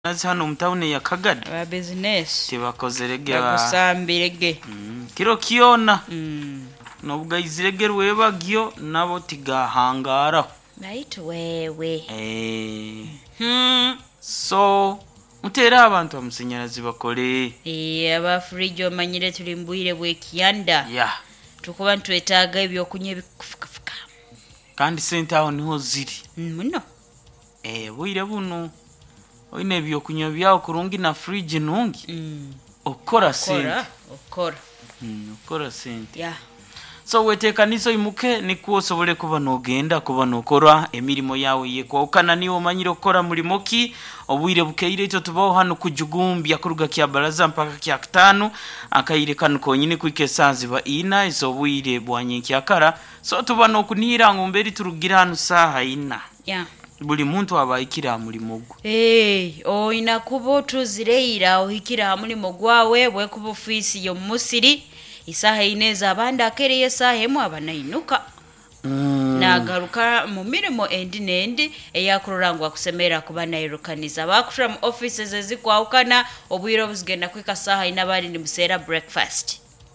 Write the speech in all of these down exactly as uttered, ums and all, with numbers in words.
nazi hano mutawune ya Kagadi ba business tibakozerege bagusambirege mm. kiro kiona mm. nobwa izirege webagyo nabo tigahangara right wewe eh hmm so mutera abantu amusenyerazi bakole eh aba fridge omanyire tuli mbwire bwe kiyanda yeah tukuba ntwetaaga ebyo kunye bikufukafuka kandi sente aho niho ziri muno eh bwire buno oine byo kunywa byawo kurungi na fridge nungi mm. okora sente okora mm okora sente yeah so wetekanizo imuke nikuo sobole kuba nogenda kuba nokora emirimo yawe ye kwokana niwo manyiro kora mulimo ki obwire bukeire cyo tubaho hano kujugumbya kuruga kya baraza mpaka kya gatanu akayire kanu konyine kwikesanzi ba ina izo bwire bwanye kyakara so tuba nokunira ngomberi turugira hano saha ina yeah buli muntu abayikira mulimo gwo eh o ina kubo tuzireira ohikira mulimo gwawe bwe kubo ofisi yo musiri isaha ineza abandi akereye saha emu abanainuka mm. nagaruka mu mirimo endi nendi eyakururangwa kusemera kuba nairukaniza bakushira mu offices ezikwawukana obwiro buzigenda kwika saha inabari ndi musera breakfast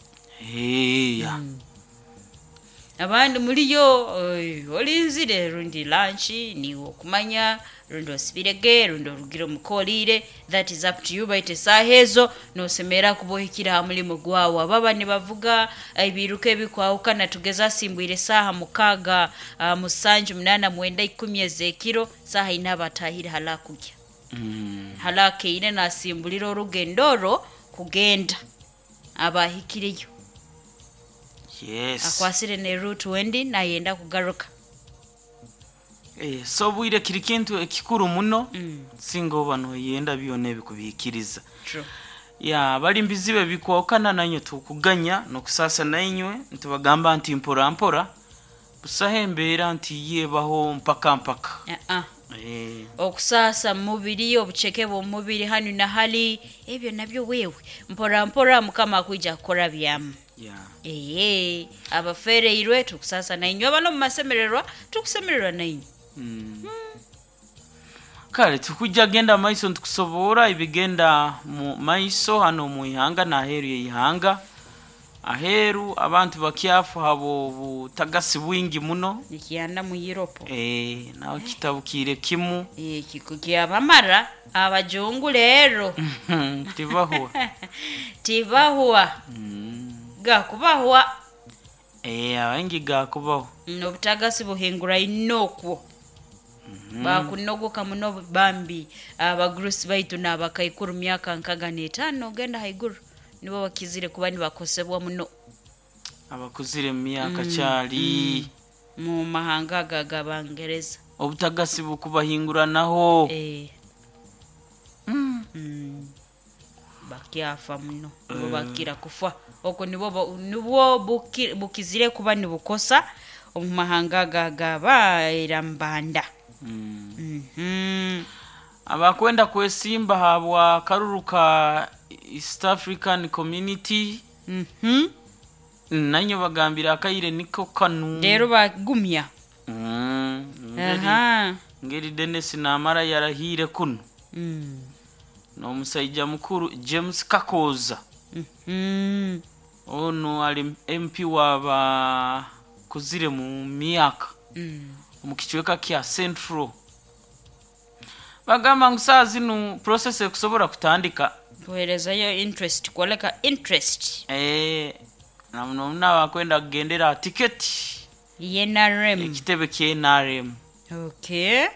hey ya mm. abandi muliyo olinzire rundi lunch ni okumanya rundo spirege rundo rugiro mukolire that is up to you baite sahezo no semera kubohikira mulimo gwawo ababa ne bavuga ibiruke bikwawuka na tugeza simbwire saha mukaga uh, musanju munana mwenda ikumi ezekiro saha inabatahira halakujya mm. halake ine na simbuliro rugendoro kugenda abahikiriyo yes akwasire ne route wendi na yenda kugaruka eh so bwire kiri kintu ekikuru muno mm. singo bano yenda byone bikubikiriza true ya bali mbizibe bikwokana nanyo tukuganya no kusasa nainywe ntubagamba nti mpora mpora busahembera nti yebaho mpaka mpaka uh-uh. eh okusasa mubiri obucheke bo mubiri hanu na hali ebyo nabyo wewe mpora mpora mukama kuija kora byamu yeah eh abafere irwe tukusasa nainywe bano mumasemererwa tukusemererwa nainywe mm. hmm. kale tukujja genda maiso ntukusobora ibigenda mu maiso hano mu ihanga na heru ye ihanga aheru abantu bakyafu habo butagasi bwingi muno nikiyanda mu Europe eh nawo kitabukire kimu eh kikukia bamara abajongu lero tibahwa tibahwa mm. ga kubahwa eh awengi ga kubaho no butagasi buhingura inokwo mm-hmm. bakunogo kamuno bambi abagrusi baitu nabakaikuru myaka nkaga netano genda haiguru nibo bakizire kuba ni bakosebwa muno abakuzire myaka mm. cyali mm. mu mahanga gaga bangereza obutagasi bukubahingura naho eh mm. mm. bakyafa muno nibo uh. bakira kufa oko nibo nibo bukizire kuba ni bukosa mu mahanga gaga bairambanda mm. mhm abakwenda kwesimba habwa karuruka East African Community mhm nanyo bagambira akayire niko kanu rero bagumya mm. aha ngeri Dennis na mara yarahire kuno mm. no musajja mukuru James Kakoza mhm ono ali M P waba kuzire mu miaka mm. mukichweka kya Central bagamba ngusazi no process ekusobora kutandika kuhereza yo interest kwaleka interest eh namno mnawa kwenda kugendera ticket N R M ekitebe kye N R M okay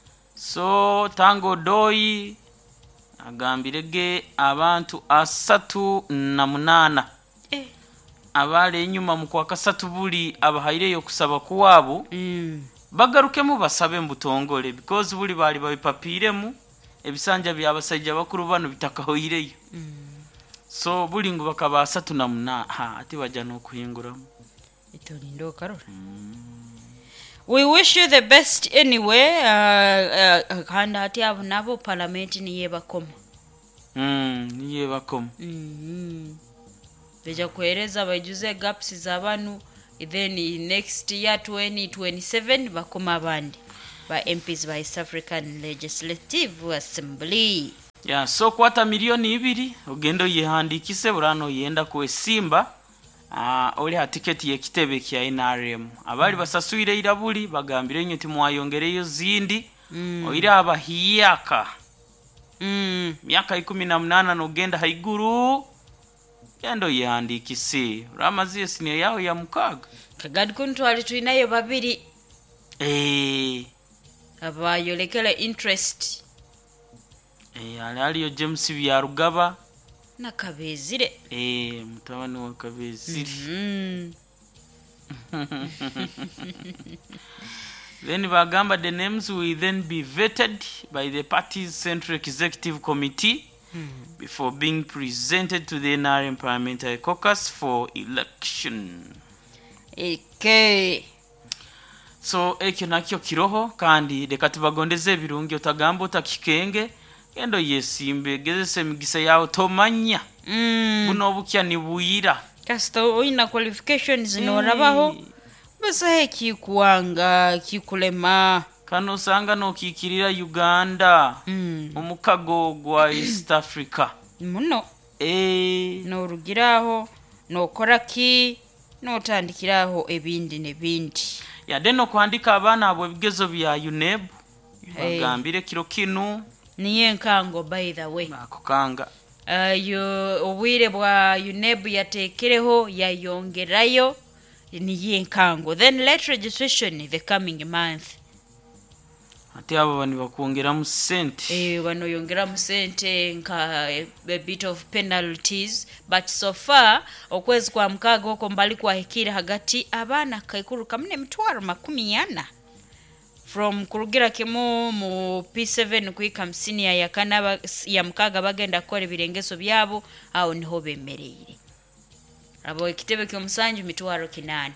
so tango doi agambirege abantu asatu na munana eh abale enyuma mu kwa kasatu buli abahaire yo kusaba kuwabo mm. bagaruke mu basabe mbutongole because buli bali babipapiremu ebisanja byabasajja bakuru bano bitakahoireyo mm. so buli ngo bakaba asatu na munana ha ati baja no kuyingura itoni ndo karora mm. we wish you the best anyway uh, uh, kanda ati abo nabo parliament ni yebakoma mm niye bakoma mhm beja kueleza bajuze gaps za banu then next year twenty twenty-seven bakoma bandi by M Ps by South African Legislative Assembly. ya so kwata milioni ibiri ogendo yehandikise burano yenda ku Simba ah oli ha ticket ye kitebe kya N R M abali basasuire irabuli bagambire nyo timwayongereyo zindi mm. oira abahiyaka mm myaka ikumi na munana no genda haiguru gendo yehandikise ramaziye senior yawo ya mukaga kagadi kuntu ali tuinayo babiri eh abayolekela interest eh ali aliyo James Byarugaba na Kabezire eh mutawani wa Kabezire mm Then bagamba the names will then be vetted by the party's Central Executive Committee mm. before being presented to the N R M Parliamentary Caucus for election. Okay. So ekyo nakyo kiroho kandi de katubagondeze birungi otagamba otakikenge endo yesimbe gezese migisa yawo tomanya mm. buno bukya ni buyira kasto oina qualifications hey. norabaho bese kikuwanga kikulema kano sanga no kikirira Uganda mm. omukago gwa East Africa muno eh no rugiraho no koraki no tandikiraho ebindi nebindi ya deno kwandika abana abo bigezo bya U N E B bagambire hey. kiro kinu niye nkango by the way akokanga ayo uh, obwire bwa U N E B yatekereho yayongerayo niye nkango then let registration the coming month ati abo bani bakuongera mu sente eh bano yongera mu sente nka a bit of penalties but so far okwezi kwa mkaga oko mbali kwa hekira hagati abana kaikuru kamne mitwaro makumi yana from kurugira kemo mu P seven kuika hamsini ya yakana ya mkaga bagenda kore birengeso byabo au niho bemereye abo ekitebe kyo musanju mitwaro kinana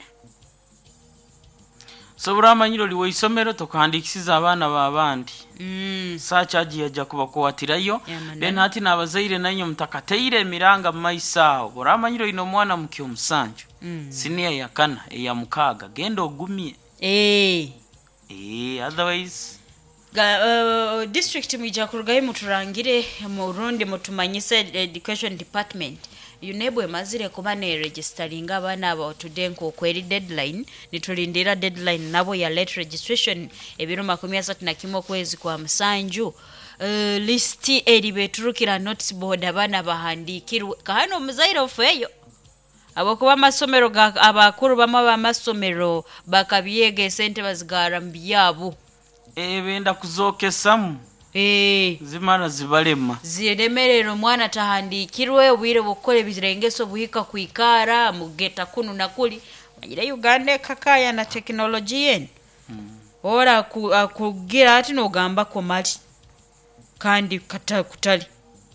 so buramanyiro liwe isomero tokandikisiza abana babandi mm. sa charge yaja kuba kwatirayo then hati nabazaire nanyo mtakateire miranga maisao buramanyiro ino mwana mukyo musanju mm. sinia yakana ya mukaga gendo ogumie eh eh otherwise ga uh, district mija kurugaye muturangire mu Burundi mutumanyise education department U N E B emazire kuba ne registering abana aba tudenko kweri deadline nitulindira deadline nabo ya late registration ebiro makumi asatu na kimo kwezi kwa musanju uh, listi eri beturukira notice board abana bahandikirwe kahano muzaire ofeyo abo kuba masomero abakuru bama ba masomero bakabiyege sente bazigara mbiyabo ebenda kuzokesamu eh zimana zibalema ziremerero mwana tahandikirwe ubire bukole birengeso buhika kuikara mugeta kunu nakuli magira Uganda kakaya na technology yen hmm. ora ku, uh, kugira ati no gamba ko mali kandi kata kutali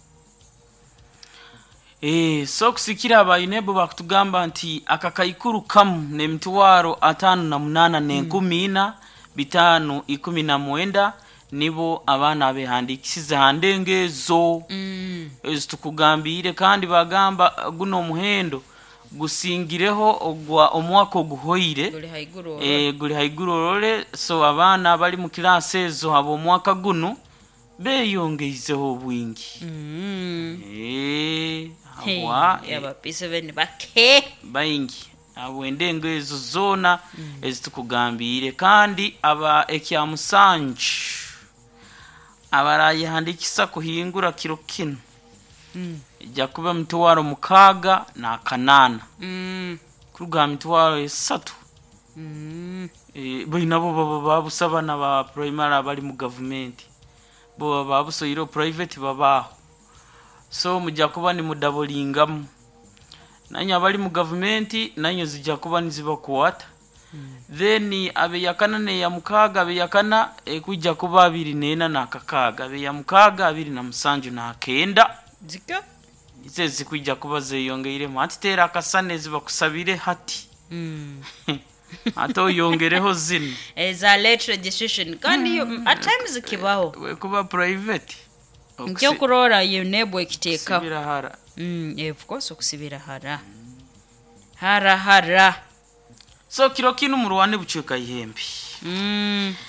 eh so kusikira aba U N E B bakutugamba nti akakaikuru kam ne mtwaro atanu na munana ne nkumi ina bitanu ikumi na mwenda nibo abana abehandikisiza handengezo mm. ezitukugambire kandi bagamba guno muhendo gusingireho ogwa omwaka oguhoire eh guli haigurorole so abana bali mu class ezo abo mwaka guno beyongeizeho bwingi mm. eh abwa hey, yaba P seven bake baingi abwendengo ezo zona mm. ezitukugambire kandi aba ekya musanju abaraye handikisa kuhingura kiro kino mm. ijya kuba mtwaro mukaga na kanana mm. kuruga mtwaro esatu mm. e, bayinabo baba babusabana ba primary abali mu government bo babusoyiro private babaho so mujya kuba ni mudabolingam nanyo abali mu government nanyo zijya kuba niziba kuwata mm. then abe yakana ne ya mukaga abe yakana ekujja kuba abiri nena na kakaga abe ya mukaga abiri na musanju na kenda zika ize zikujja kuba zeyongeire matitera akasane ziba kusabire hati mm. ato yongereho zin eza late registration kandi mm. at times kibaho we kuba private Nkyo kurora U N E B ekiteka kusibira hara mm eh, of course kusibira hara hara hara so kiro kinu murwane buceka ihembi mm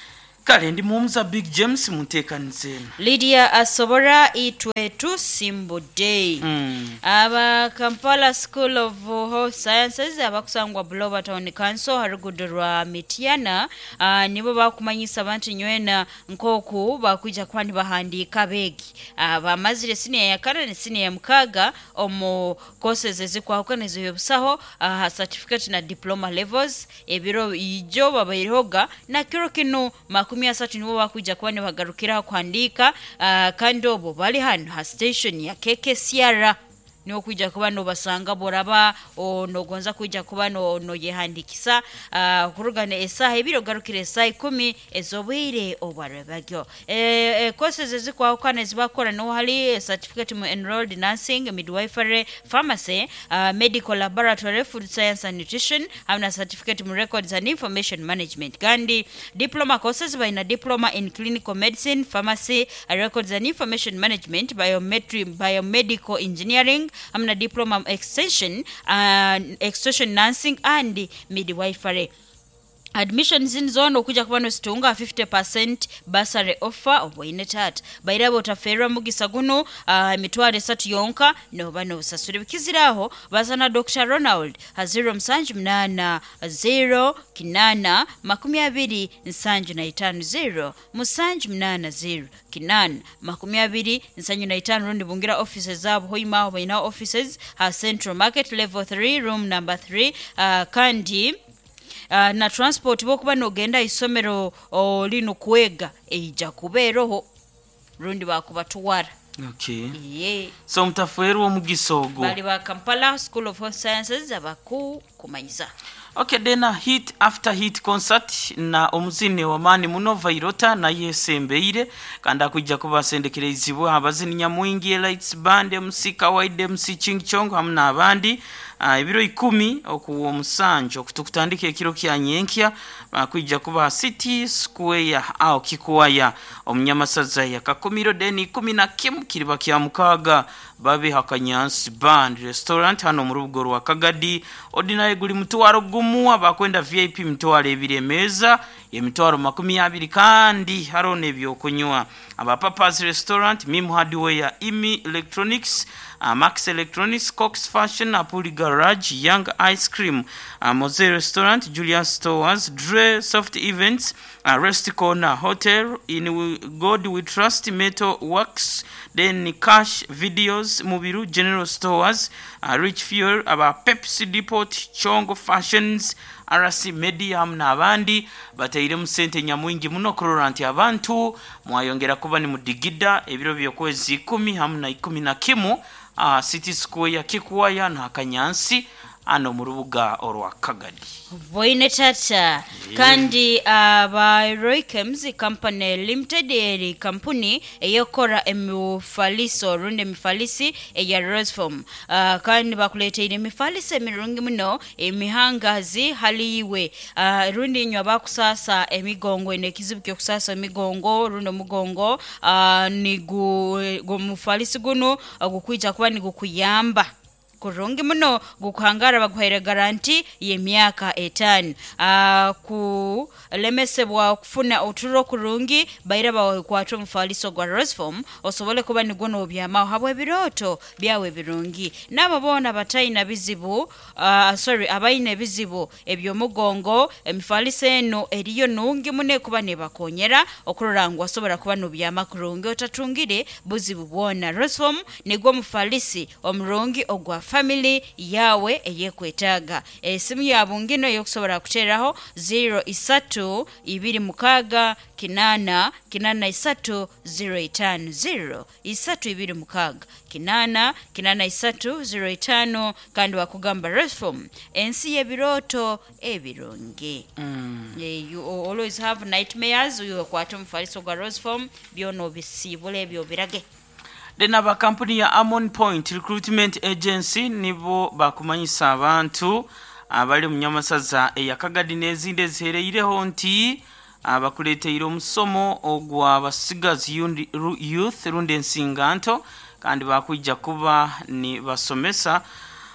kale ndi mumuza Big James munteekanize Lydia Asobora itwe tusimbu day mm. aba Kampala School of Health Sciences abakusangwa Buloba Town Council harugudo rwa Mitiana uh, nibo bakumanyisa abantu nywena nkoku bakwija kwani bahandika begi abamazire uh, sine ya kane ne sine ya mkaga omo courses ezikwahukanezo yobusaho uh, certificate na diploma levels ebiro ijo babayiroga na kiro kino makumi asatu nibo bakwija kwani bagarukira kwandika uh, kandi obo bali hano ha station ya K K C R no kuja kuba no basanga boraba onogonza kuja kuba no no yehandikisa uh, kurugane esaha ebiro garukire esaha kumi ezobwire obwarabagyo eh e, courses ezikwa ukane zibakora no hali certificate mu enrolled nursing midwifery pharmacy uh, medical laboratory food science and nutrition hamna certificate mu records and information management gandi diploma courses by na diploma in clinical medicine pharmacy records and information management biometry biomedical engineering amna diploma extension uh, extension nursing and midwifery. Admissions in zone okuja kubano situnga fifty percent bursary offer obwine tat bairabo otafera mugisa guno uh, mitware satu yonka no bano usasure bikiziraho bazana Doctor Ronald haziro msanju mnana zero kinana makumi abiri nsanju na itanu zero musanju mnana zero kinana makumi abiri nsanju na itanu rundi bungira offices zabo hoima aho baina offices ha Central Market level three room number three uh, kandi Uh, na transport bokuba nogenda isomero lino kuega eija kuberoho rundi bakuba tuwara. Okay. Yeah. So mtafueru omugisogo. Bali ba Kampala School of Health Sciences abaku kumanyisa. Okay, dena hit after hit concert na omuzine wa mani munova irota na yesembeire kanda kujja kubasendekerezibwa abazini nyamwingi Lights Band M C Kawaide M C Chingchong hamna abandi uh, ibiro ikumi okuwo musanjo okutukutandika ekiro kya nyenkya uh, kujja kuba City Square au Kikuwaya omunyamasaza ya kakumiro deni kumi na kimu kiriba kya mukaga babe hakanyansi band restaurant hano mu rubugo rwa Kagadi ordinary guli mutwaro gumu abakwenda V I P mutwaro ebiremeza emitwaro makumi abiri kandi harone byokunywa aba Papa's restaurant Mim Hardware Imi Electronics uh, Max Electronics Cox Fashion Apuli Garage Young Ice Cream uh, Mose Restaurant Julius Stores Dre Soft Events uh, Rest Corner Hotel in God We Trust Metal Works then Cash Videos Mubiru General Stores uh, Rich Fuel aba Pepsi Depot Chongo Fashions R C Medium na abandi bataire mu sente nyamwingi muno kororanti abantu mwayongera kuba ni mudigida ebiro byokwezi kumi hamna ikumi na kimu uh, City Square ya Kikuwaya na Kanyansi ano mu rubuga orwa Kagadi boine tata yeah. Kandi aba uh, Roykems Company Limited eri kampuni eyokora emifaliso runde mifalisi eya Roseform uh, kandi bakuleta ile mifalisi emirungi muno emihangazi haliwe uh, rundi nywa bakusasa emigongo enekizibu kyo kusasa emigongo rundo mugongo uh, ni gu, gu mufalisi guno uh, gukwija kuba ni gukuyamba kurungi muno gukuhangara baguhaira garanti ye myaka etano uh, ku lemesebwa kufuna oturo kurungi baira bawe kwatro mfaliso gwa Roseform osobole kuba ni gono byama habwe biroto byawe birungi nabo bona batayina bizibu uh, sorry abayina bizibu ebyo mugongo emifalise eno eriyo nungi mune kuba ne bakonyera okururangwa sobora kuba no byama kurungi otatungire buzibu bona Roseform negwo mufalisi omurungi ogwa family yawe eyekwetaga esimu yabungino yokusobora kuteraho zero isatu ibiri mukaga kinana kinana isatu zero itano zero isatu ibiri mukaga kinana kinana isatu zero itano kandi wakugamba Roseform ensi yebiroto ebironge mm. yeah, you always have nightmares you kwata mfaliso gwa Roseform byono bisibule byo birage. Dena ba company ya Amon Point Recruitment Agency nibo bakumanyisa abantu abali munyamasaza eya Kagadi nezinde zihereireho nti abakuleteiro musomo ogwa basigazi youth runde nsinganto kandi bakujja kuba ni basomesa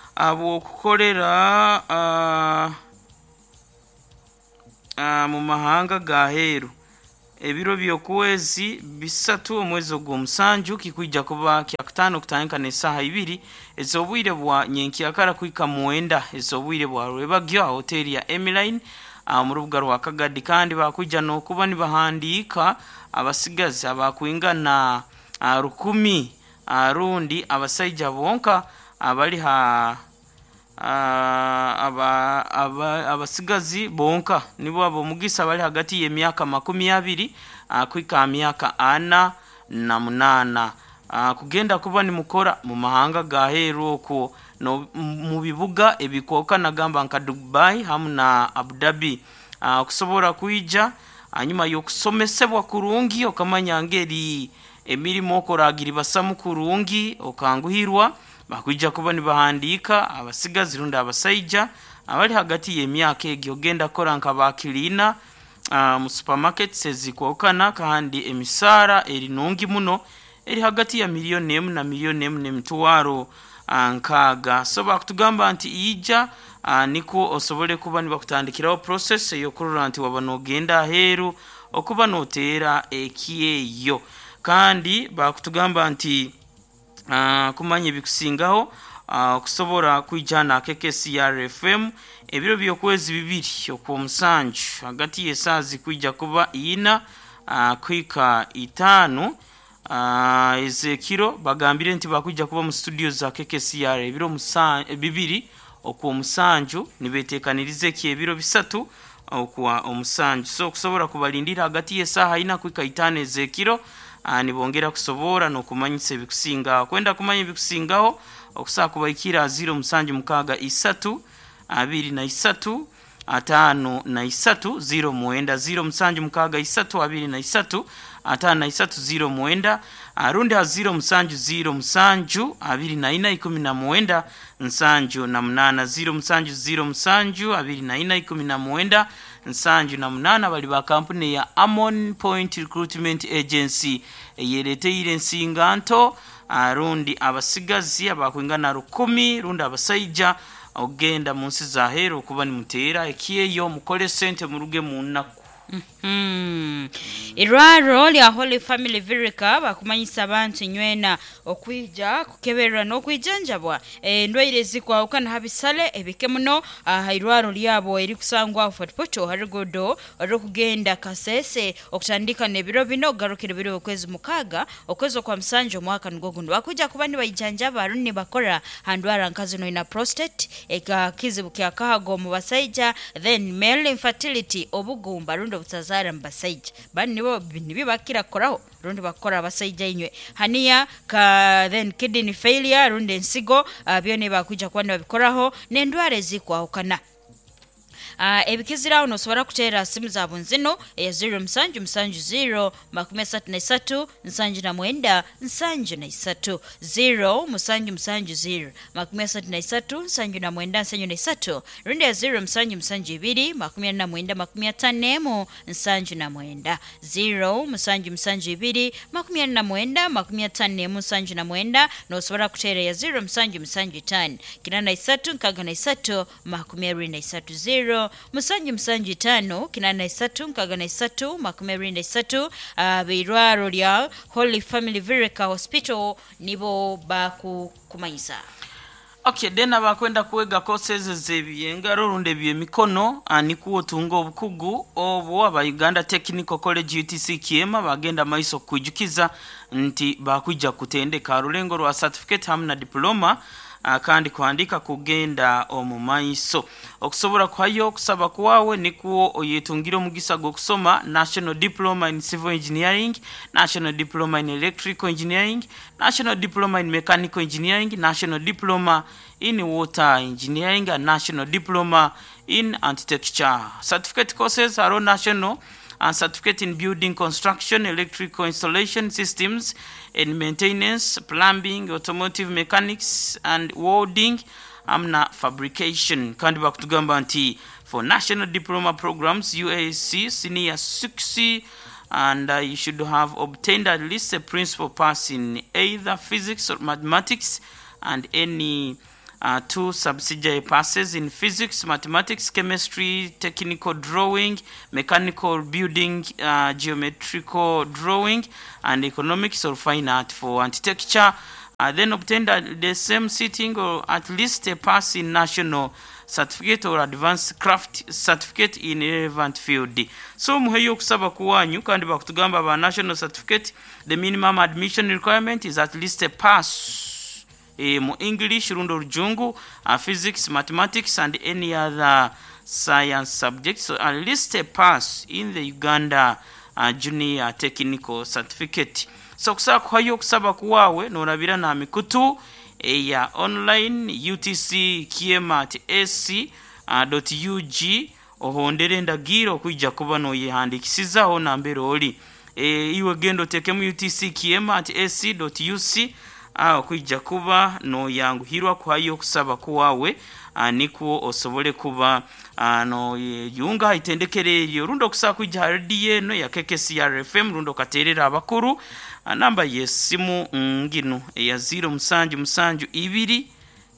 abo kukolera uh, uh, mu mahanga gaheru ebiro byokuwezi bisatu omwezi ogw'omusanju kikwijja kuba kya kutaano kutandika essaaha ibiri ez'obwire bwa nyenkyakara kwika muwenda ez'obwire bwa Rwebagyo a hoteri ya Emiline mu rubuga rwa Kagaddi, kandi bakwijja n'okuba nibahandiika abasigazi abakwingana rukumi rundi abasajja bonka abali ha aba aba abasigazi bonka nibo abomugisa bali hagati y'emyaka makumi abiri kwika myaka ana na munana kugenda kuba ni mukora mu mahanga gaheru okwo no mu bibuga ebikoka nagamba nka Dubai hamu na Abu Dhabi okusobora kuija anyuma y'okusomesebwa kurungi okamanya ngeri emirimo okoragira basamu kurungi okanguhirwa bakwijja kuba nibahandika abasigazi runda abasajja abali hagati y'emyaka egyo genda kora nka bakilina uh, mu supermarkets ezikwokana kandi emisara eri nungi muno eri hagati ya miliyoni emu na miliyoni emu n'emitwaro nkaaga. So bakutugamba nti ija uh, niko osobole kuba nibakutandikirawo process eyokurora nti waba nogenda aheru okuba noteera ekiyeyo, kandi bakutugamba nti Uh, kumanye bikusingaho okusobora uh, kwijana akeke C R F M ebiro byokwezi bibiri okwomusanju hagati y'esaazi kwijja kuba ina uh, kwika itano uh, ezekiro bagambire nti bakwijja kuba mu studio za Keke C R ebiro bibiri okwomusanju nibetekanirize ki ebiro bisatu okwa omusanju. So okusobora kubalindira hagati y'esaaha ina kwika itano ezekiro ani bongera kusobora no kumanyisa ebikusinga kwenda kumanya ebikusingaho okusa kubaikira zero musanju mukaga isatu abiri na isatu atano na isatu zero muenda zero musanju mukaga isatu abiri na isatu atano na isatu zero muenda arundi ha zero musanju zero musanju abiri na ina ikumi na muenda nsanju na munana zero musanju zero musanju abiri na ina ikumi na muenda nsanju na munana bali ba kampuni ya Amon Point Recruitment Agency yereteire nsinganto arundi abasigazi abakwingana rukumi rundi abasajja ogenda munsi za hero kuba ni mutera ekiyeyo mukole sente muruge munaku. Mm-hmm. Irwaro lya Holy Family Virika bakumanyisa abantu nywena okwija kukeberwa n'okwijanjabwa endwaire zikwa ukana habisale ebike muno uh, irwaro lyabo eri kusangwa Fatpoto harigodo orokugenda Kasese okutandika nebiro bino garukire biro okwezi mukaga okwezo kwa msanjo mwaka ngogundu bakuja kuba ni bayijanjaba aruni bakora handwara nkazi no ina prostate eka kizibu kya kahago mu basaija then male infertility obugumba rundo butazara mbasajja bani nibo nibibakira koraho rundi bakora abasajja inywe hania ka then kidney failure rundi nsigo uh, byone bakuja kwani babikoraho nendware zikwa ukana. Uh, ebikizira uno sobora kutera simu za bunzino ya zero msanju msanju zero makumi asatu na isatu nsanju na mwenda nsanju na isatu zero msanju msanju zero makumi asatu na isatu nsanju na mwenda nsanju na isatu rundi ya zero msanju msanju ibiri makumi na mwenda makumi atanemo nsanju na mwenda zero msanju msanju ibiri makumi na mwenda makumi atanemo nsanju na mwenda no sobora kutera ya zero msanju msanju tano kinana isatu nkaga na isatu makumi na isatu zero musanju musanju tano kinana isatu nkagana isatu makumi rinda isatu uh, beirwaro lya Holy Family Virika Hospital nibo baku kumanyisa. Okay, dena bakwenda kuwega courses zebiyengaro runde bye mikono anikuwo tungo obukugu obo aba Uganda Technical College U T C Kiema bagenda maiso kujukiza nti bakujja kutendeka rulengo rwa certificate hamna diploma uh, kandi kuandika kugenda omumaiso okusobora kwayo kusaba kwawe nikuwo oyetungiro mugisa go kusoma National Diploma in Civil Engineering, National Diploma in Electrical Engineering, National Diploma in Mechanical Engineering, National Diploma in Water Engineering, and National Diploma in Architecture. Certificate courses are all national and certificate in building construction, electrical installation systems and maintenance, plumbing, automotive mechanics and welding, amna fabrication. Kandi bakutugamba nti for national diploma programs U A C senior six and uh, you should have obtained at least a principal pass in either physics or mathematics and any uh, two subsidiary passes in physics, mathematics, chemistry, technical drawing, mechanical building, uh, geometrical drawing, and economics or fine art for architecture. Uh, then obtained the same sitting or at least a pass in national certificate or advanced craft certificate in relevant field. So muheyo kusaba kuwanyu kandi bakutugamba ba national certificate, the minimum admission requirement is at least a pass e, mu English rundo rujungu, uh, physics, mathematics and any other science subjects. So at least a pass in the Uganda uh, junior technical certificate. So kusaba kuhayo kusaba kuwawe norabira na mikutu ya online U T C Kiema at S C dot U G ohondere ndagiro kujja kuba no yehandikisizaho nambero oli e, iwe gendo tekemu U T C Kiema at S C dot U C aho kujja kuba no yangu hirwa kwayo kusaba kuwawe nikuo osobole kuba no yunga itendekere iyo rundo kusaba kujja hadiye no ya K K C R F M rundo katerera abakuru. Namba yesimu ngino ya zero musanju musanju ibiri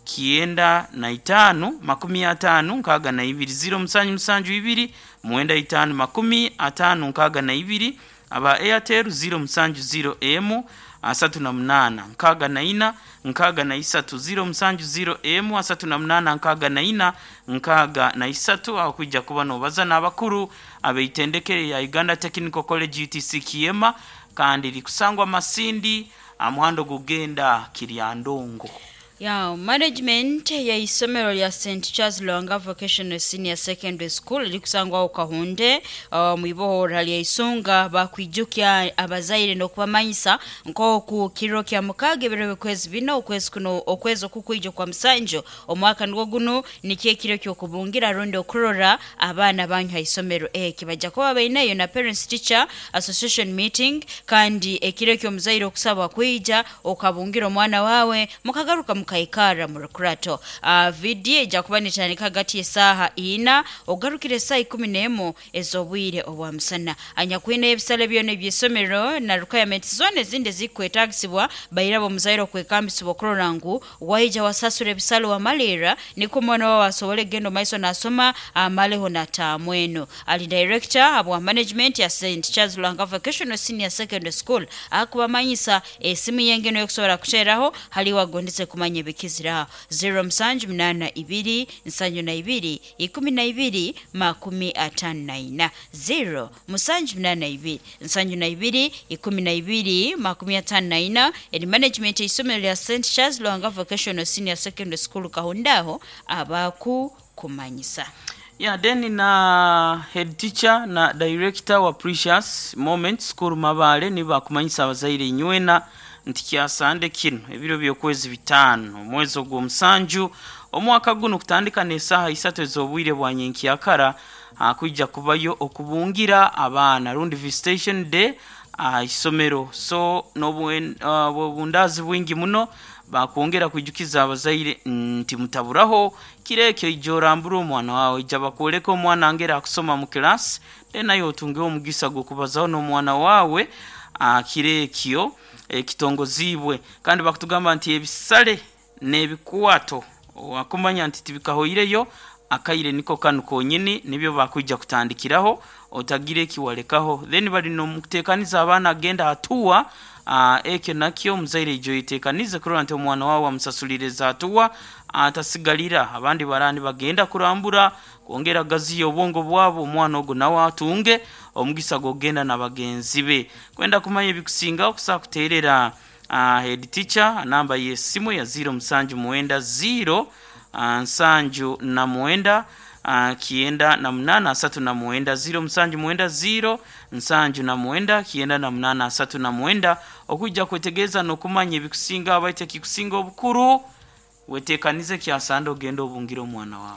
kienda na itanu makumi atanu nkaga na ibiri zero musanju musanju ibiri muenda itanu makumi atanu nkaga na ibiri. Aba Airtel zero musanju zero M asatu na mnana nkaga na ina nkaga na isatu zero musanju zero M asatu na mnana nkaga na ina nkaga na isatu. Aho kujja kuba no baza nabakuru abe itendekere ya Uganda Technical College U T C Kiema kandi likusangwa Masindi amuhando gugenda Kiryandongo. Ya management ya isomero ya Saint Charles Lwanga Vocational Senior Secondary School likusangwa okahunde uh, mwibohora lya isonga bakwijukya abazaire no kubamanyisa nko ku kiro kya mukage berewe kwezi bino okwezi kuno okwezo kukwijo kwa msanjo omwaka ndwo guno nikiye kiro kyo kubungira rondo kurora abana banyu isomero e kibajja ko abainayo na Parents Teacher Association meeting kandi ekiro kyo muzaire okusaba kwija okabungira omwana wawe mukagaruka kaikara murukurato. Uh, video jakubani chanika gati esaha ina ogarukire saa ikumi n'emu ezobwire obwamusana anyakwina ebisale byone byesomero na requirements zone zinde zikwetagisibwa bayirabo muzairo kwekambisibwa kurorangu waija wasasure bisale wa malera niko mwana wa wasobole gendo maiso nasoma amaleho na tamweno. Ali director abwa management ya Saint Charles Lwanga Vocational Senior Secondary School akubamanyisa esimu yengeno yokusobora kucheraho hali wagondise kumanya bekizira zero msanju mnana ibiri nsanju na ibiri ikumi na ibiri makumi atanu na ina zero msanju mnana ibiri nsanju na ibiri ikumi na ibiri makumi atanu na ina. Edi management isomero ya Saint Charles Lwanga Vocational Senior Secondary School kahundaho abaku kumanyisa. Yeah, then na head teacher na director wa Precious Moments School Mabale niba kumanyisa abazaire nywena ntikyasande kino ebiro byokwezi bitano omwezo gwo musanju omwaka guno kutandika nesaha isatu ezobwire bwanyenkiyakara akujja kubayo okubungira abana rundi visitation day uh, isomero. So nobwen uh, bundazi bwingi muno bakuongera kujukiza abazaire nti mutaburaho kirekyo ijoramburu omwana wawe jaba koleko omwana angera akusoma mu class tena yo tunge omugisa gwo kubazaho no mwana wawe uh, kirekyo ekitongozibwe kandi bakutugamba nti ebisale nebikuwato wakumanya nti tibikahoireyo akaire niko kanu konyini nibyo bakujja kutandikiraho otagire kiwalekaho then bali no mutekaniza abana agenda atuwa uh, eke nakyo muzaire ijo itekanize kuro nti omwana wawe amusasulireza atuwa atasigalira abandi barani bagenda kurambura kuongera gazi obongo bwabo omwana ogo nawe atunge omugisa gogenda nabagenzi be kwenda kumanya bikusinga okusa kuterera uh, head teacher namba yesimu ya zero msanju muenda zero uh, nsanju na muenda uh, kienda na mnana asatu na muenda zero msanju muenda zero nsanju na muenda kienda na mnana asatu na muenda okujja kwetegeza no kumanya bikusinga abaite kikusinga obukuru wetekanize kyasando gendo obungiro mwana wawe.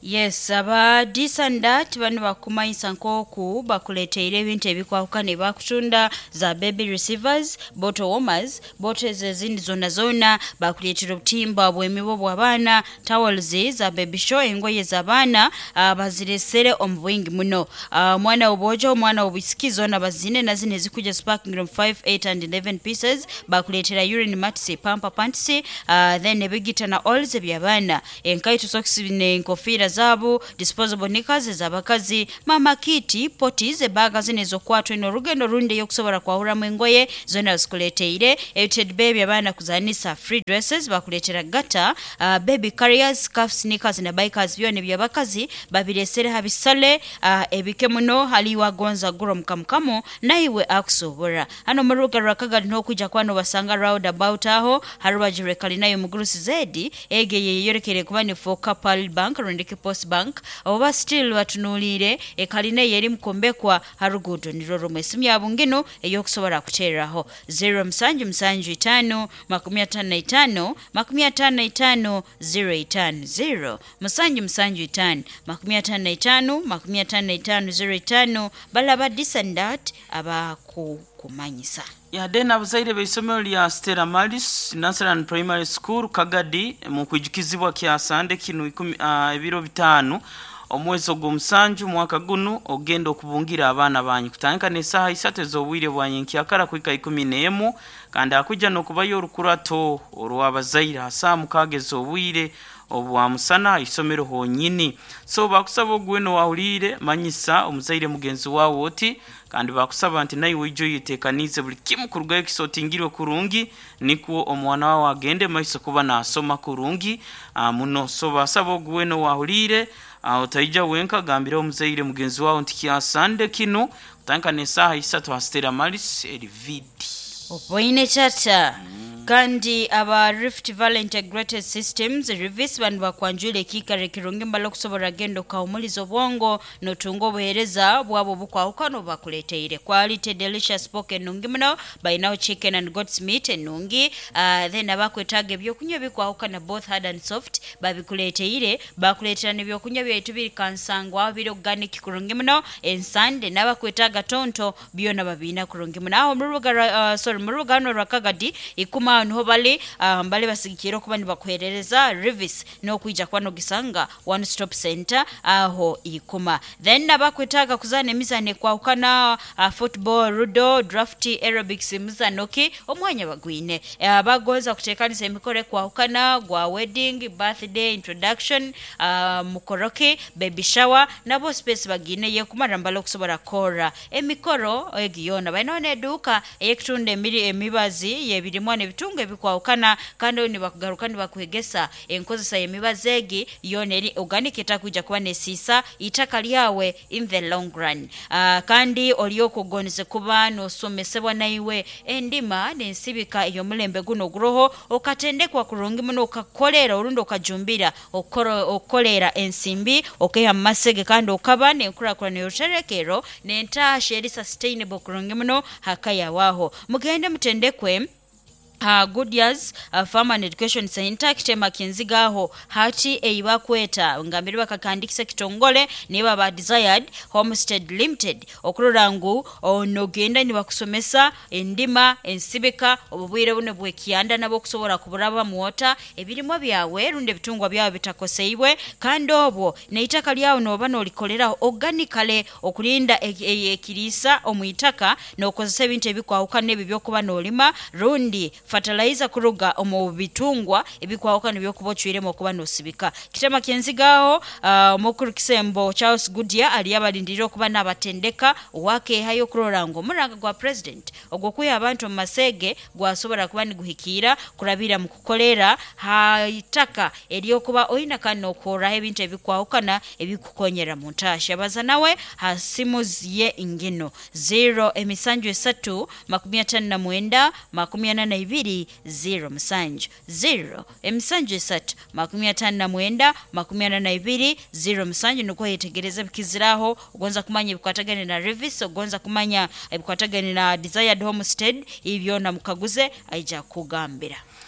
Yes, aba disandat bano bakumanyisa nkoku bakuleteire ebintu ebikwawuka ne bakutunda za baby receivers, bottle warmers, bottles ezindi zona zona bakuletera obutimba bw'emibo bw'abaana, towels za baby show, engoye z'abaana uh, baziresere omu bwingi muno. Omwana uh, obojo, omwana obisiki zona bazine na zine zikuja sparking room five, eight and eleven pieces bakuletera urine mats, pamper pants, uh, then ebigita na alls by'abaana, enkaito socks ne nkofira zabu, disposable knickers z'abakazi, mama kiti, potis, ebaga zine zokwatwa ino rugendo runde yokusobora kwahura mu engoye zona zikuleteire, ebited baby abaana kuzanisa free dresses bakuletera gata, uh, baby carriers, scarf, sneakers na bikers byone by'abakazi babiresere habisale, uh, ebike muno haliwa gonza guro mukamukamo naiwe akusobora. Ano muruga rakaga n'okujja kwano basanga round about aho haruba jirekali nayo mugurusi zedi ege yeyorekere kuba ne for couple bank rondeke post bank oba still batunulire ekaline yeri mukombekwa harugudo niroro mwesimu yabungino eyokusobora kutereraho zero msanju msanju itano makumi atano na itano makumi atano na itano zero itano zero msanju msanju itano makumi atano na itano makumi atano na itano zero itano balaba disandat aba ku kumanyisa. Ya dena abazaire b'isomero lya Stella Maris National Primary School Kagadi mu kwijukizibwa kya Sande kinu uh, ebiro bitanu omwezi ogw'omusanju mwaka guno ogenda okubungira abaana banyu kutandika n'essaaha isatu ez'obwire bwanyenkya kwika ikumi n'emu kandi akujja n'okubayo olukurato olw'abazaire asa mukaaga ez'obwire obwa musana isomero honyini. So bakusaba ogweno wahulire manyisa omuzaire mugenzi wawo oti kandi bakusaba nti nayi wijo yitekanize buli kimu kuruga ekisotingirwe kurungi nikuo omwana wawe agende maiso kuba nasoma kurungi uh, muno. So basaba ogweno wahulire uh, otaija wenka gambira omuzaire mugenzi wawo nti kya Sande kino tanka n'essaaha isatu Stella Maris erividi opoine chata mm. Kandi aba Rift Valley Integrated Systems Revis bandu bakwanjule kikare kirungi mbalo kusobora gendo ka umulizo bwongo notungo buhereza bwabo bukwawukano bakuleteire quality delicious spoken nungi mno by now chicken and goat's meat nungi uh, then abakwetaga byokunywa bikwawukana both hard and soft babikuleteire bakuletera ne byokunywa byetu biri kansangwa biri organic kurungi mno ensande nabakwetaga tonto byona babina kurungi mno aho muruga uh, sorry muruga no rakagadi ikuma no bali uh, mbale basigikiro kuba ni bakwerereza Revis no kuija kwano gisanga one stop center aho ikuma then nabakwetaga kuzana emizane kwa ukana uh, football rudo drafty aerobics muzanoki omwanya bagwine uh, bagoza kutekanisa emikore kwa ukana gwa wedding birthday introduction uh, mukoroke baby shower nabo space bagine ye kumara mbalo kusobora kora emikoro egiyona bainone duka eyekitunde emiri emibazi yebirimwane bitunge bikwawukana kandi ni bakugarukani bakwegesa enkozesa yemibazegi yone eri organic etakuja kuba nesisa itaka lyawe in the long run. Uh, kandi olioko gonze kuba no somesebwa naiwe endima nensibika iyo mulembe guno guroho okatendekwa kurungi muno okakolera orundo okajumbira okoro okolera ensimbi okeya masege kandi okaba nenkura kwa neyoterekero nenta sheri sustainable kurungi muno hakaya waho mugende mutendekwe Uh, good years uh, farm and education center kitema kinzigaho hati eiba kweta ngambiri bakakandikisa kitongole niba ba desired homestead limited okururangu onogenda ni bakusomesa endima ensibika obubwire bune bwekiyanda nabo kusobora kuburaba muota ebirimo byawe runde bitungwa byawe bitakoseiwe kandi obwo neitaka lyawo noba nolikolera organically okulinda ekirisa omuyitaka nokozesa ebintu ebikwawuka nebi byokuba nolima rundi fertilizer kuruga omu bitungwa ebikwawuka nebyo kubochwiremo kuba nosibika kitema kenzigaho uh, mukuru kisembo Charles Goodyear ali abalindiro kuba nabatendeka wake hayo kurorango muranga gwa president ogokuya abantu mu masege gwasobora kuba ni guhikira kurabira mu kukolera haitaka eliyo kuba oina kano okora ebintu ebikwawukana ebikukonyera muntasha baza nawe hasimuziye ingino zero emisanju esatu makumi atano na mwenda makumi ana na ibiri zero msanju zero emisanju esatu makumi atano na mwenda makumi ana na ibiri zero msanju nuko yetegereza bikiziraho ugonza kumanya ibikwatagane na Revis ugonza kumanya ibikwatagane na Desired Homestead ibyo na mukaguze aija kugambira.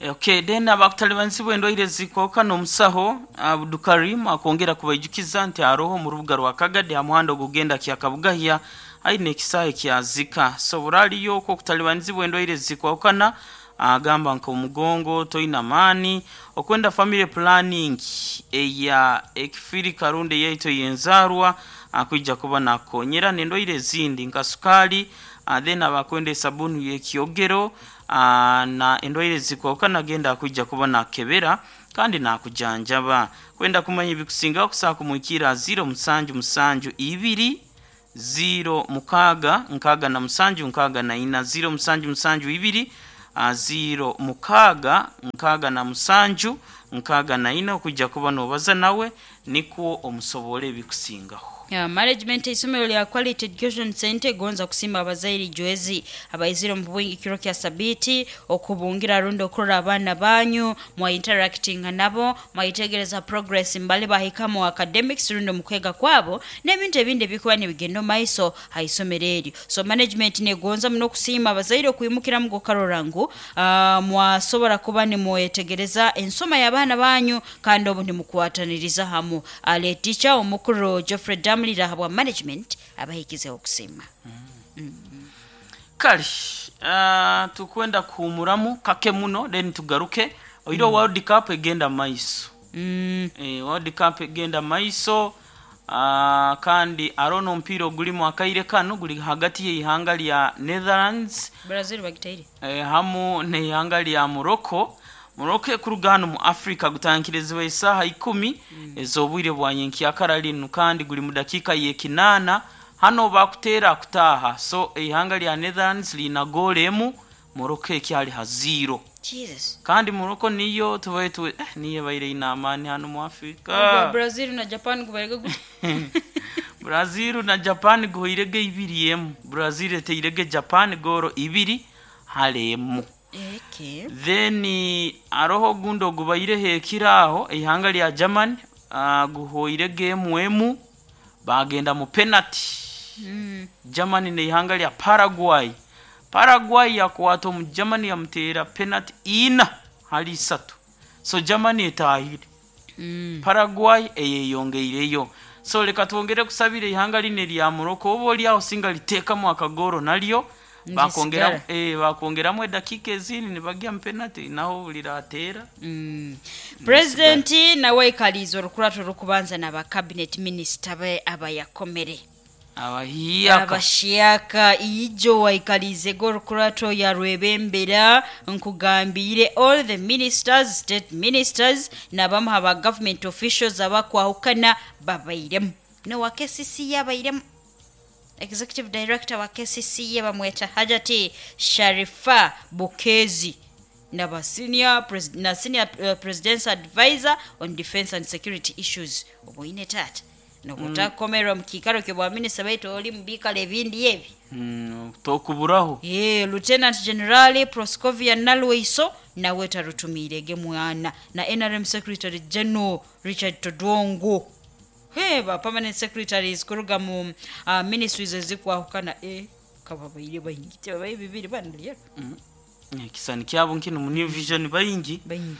Okay, then abakutalibansi endwaire zikoka n'omusaho Abdukarim akongera kubayijukiza nti aroho mu rubuga rwa Kagadi amuhanda ogugenda kyakabugahya aine ekisaye kyazika so buraliyo ko kutalibansi endwaire zikokana agamba nko mugongo toina mani okwenda family planning eya ekifiri karunde yaito yenzarwa akujja kuba nakonyera nendwaire zindi nka sukali then abakwenda sabuni yekyogero na endwaire zikokana agenda akujja kuba nakebera kandi nakujanjaba kwenda kumanya ibikusinga okusa kumwikira zero musanju musanju ibiri zero mukaga nkaga na musanju nkaga na ina zero musanju musanju ibiri zero mukaga nkaga na musanju nkaga na ina okujja kuba nobaza nawe nikuo omusobole bikusingaho. Yeah, management isomero lya Quality Education Center gonza kusimba abazairi joezi abayiziro mu bwingi kiro kya sabiti okubungira rundo okura abana banyu mwa interacting nabo mwayitegereza progress mbali bahika mu academics rundo mukwega kwabo n'ebintu ebindi bikuba nebigendo maiso haisomereri so management ne gonza muno kusimba abazairi okuyimukira mu gokarorangu uh, mwasobora kuba ne mwetegereza ensoma y'abana banyu kandi obundi mukwataniriza hamu ale teacher omukuru Geoffrey Dam Mlira habwa management abahikize okusima. Mm. Mm. Kali uh, tukwenda kumuramu kake muno then tugaruke oiro mm. World Cup egenda maiso. Mm. Eh World Cup egenda maiso uh, kandi arono mpiro guli mwakaire kano guli hagati y'ihanga lya Netherlands Brazil bagitaire. Eh hamu ne ihanga lya Morocco Morocco kurugano mu Africa gutankirezwe isaha ikumi mm. ezobwire bwanyenki yakaralinu kandi guli mu dakika yekinana hano bakutera kutaha so ihanga lya Netherlands lina golemu Morocco ekyali ha zero. Jesus. Kandi Morocco niyo tuwetu eh niye bayire inamani hano mu Africa. Aba Brazil na Japan kubarega gute? Brazil na Japan goirege ibiri yemu. Brazil teirege Japan goro ibiri halemu. Okay. Then aroho gundo gubayire hekiraho ihanga lya German uh, guhoire game emu bagenda mu penalty. Mm. Germany ne ihanga lya Paraguay. Paraguay yakwato mu Germany yamutera penalty ina hali satu. So Germany etahire. Mm. Paraguay eyeyongeireyo. So leka tuongere kusabire ihanga line lya Morocco obo lya osinga liteka mu akagoro nalyo bakongera eh bakongera mu dakika ezini ne bagya penalty naho liratera. Mm. President nawe kalizo rukurato rukubanza na ba cabinet minister be abayakomere abahiyaka abashiyaka ijo waikalize go rukurato ya rwebembera nkugambire all the ministers state ministers na bamha ba government officials abakwahukana babairem no wa K C C yabairem Executive Director wa K C C yabamweta Hajati Sharifa Bukezi na ba senior pres na senior uh, president's advisor on defense and security issues oboine tata no kutakomera mkikaro ke bwa minister baito oli mbika levindi yebi mm tokuburaho eh Lieutenant General Proscovia Nalweiso na weta rutumirege mwana na N R M Secretary General Richard Todongo. Hey, ba permanent secretaries kuruga mu uh, ministries ezikwa hukana eh kababayire bayingi babaye bibiri bandiriye mm kisani kyabo nkino mu new vision bayingi bayingi